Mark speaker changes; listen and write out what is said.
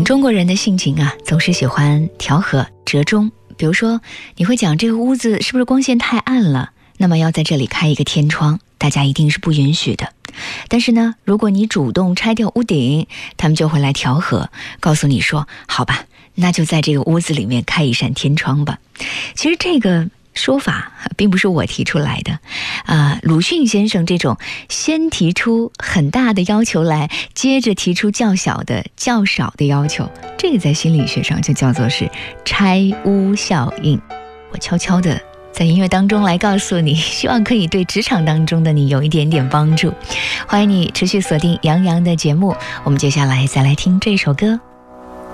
Speaker 1: 中国人的性情啊，总是喜欢调和折中。比如说，你会讲这个屋子是不是光线太暗了，那么要在这里开一个天窗，大家一定是不允许的。但是呢，如果你主动拆掉屋顶，他们就会来调和，告诉你说，好吧，那就在这个屋子里面开一扇天窗吧。其实这个说法并不是我提出来的，鲁迅先生这种先提出很大的要求来，接着提出较小的、较少的要求，这个在心理学上就叫做是拆屋效应。我悄悄的在音乐当中来告诉你，希望可以对职场当中的你有一点点帮助。欢迎你持续锁定杨洋的节目，我们接下来再来听这首歌。